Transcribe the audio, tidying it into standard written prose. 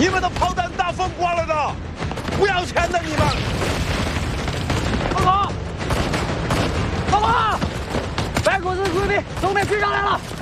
你们的炮弹打疯光了的，不要钱的你们！ 报告，报告，白狗子追兵东北追上来了。